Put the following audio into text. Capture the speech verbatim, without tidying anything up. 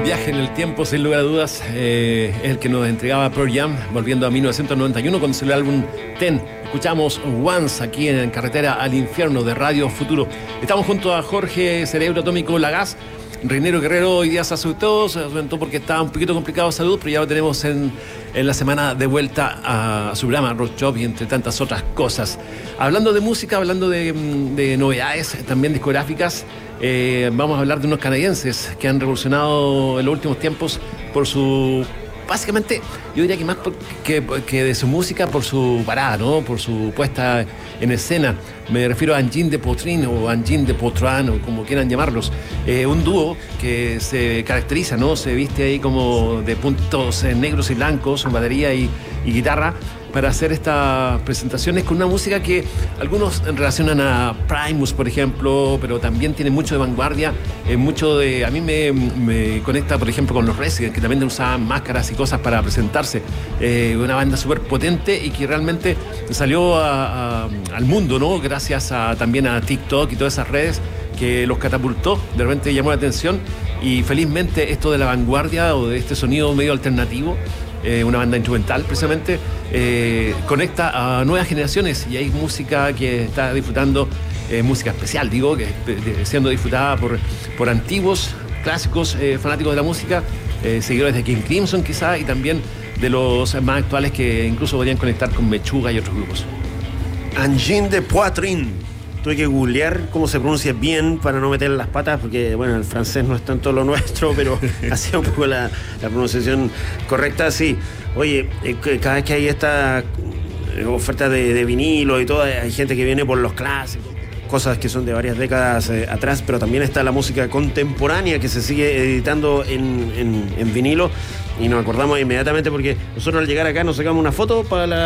Viaje en el tiempo, sin lugar a dudas, eh, es el que nos entregaba Pearl Jam, volviendo a mil novecientos noventa y uno con el álbum Ten. Escuchamos Once aquí en Carretera al Infierno de Radio Futuro. Estamos junto a Jorge Cerebro Atómico Lagás. Reinero Guerrero hoy día se asustó, se asustó porque estaba un poquito complicado de salud, pero ya lo tenemos en, en la semana de vuelta a su programa Rock Shop y entre tantas otras cosas. Hablando de música, hablando de, de novedades también discográficas, eh, vamos a hablar de unos canadienses que han revolucionado en los últimos tiempos por su... Básicamente, yo diría que más por, que, que de su música, por su parada, ¿no? Por su puesta en escena. Me refiero a Engine de Potrin o Engine de Potran, o como quieran llamarlos. Eh, un dúo que se caracteriza, ¿no? Se viste ahí como de puntos negros y blancos, batería y, y guitarra, para hacer estas presentaciones con una música que algunos relacionan a Primus, por ejemplo, pero también tiene mucho de vanguardia, eh, mucho de... A mí me, me conecta, por ejemplo, con los Resident, que también usaban máscaras y cosas para presentarse. Eh, una banda súper potente y que realmente salió a, a, al mundo, ¿no? Gracias a, también a TikTok y todas esas redes que los catapultó, de repente llamó la atención y felizmente esto de la vanguardia o de este sonido medio alternativo, Eh, una banda instrumental precisamente, eh, conecta a nuevas generaciones y hay música que está disfrutando, eh, música especial, digo, que eh, siendo disfrutada por, por antiguos, clásicos eh, fanáticos de la música, eh, seguidores de King Crimson quizá, y también de los más actuales que incluso podrían conectar con Mechuga y otros grupos. Engine de Poitrin. Tuve que googlear cómo se pronuncia bien para no meter las patas, porque bueno, el francés no es tanto lo nuestro, pero hacía un poco la, la pronunciación correcta. Sí, oye, eh, cada vez que hay esta oferta de, de vinilo y todo, hay gente que viene por los clásicos, cosas que son de varias décadas eh, atrás, pero también está la música contemporánea que se sigue editando en, en, en vinilo, y nos acordamos inmediatamente porque nosotros al llegar acá nos sacamos una foto para la